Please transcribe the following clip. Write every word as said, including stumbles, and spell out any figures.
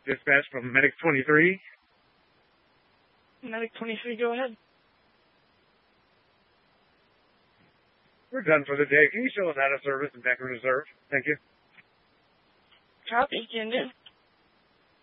dispatch from Medic twenty-three. Medic twenty-three, go ahead. We're done for the day. Can you show us out of service and back in reserve? Thank you. Copy, can do.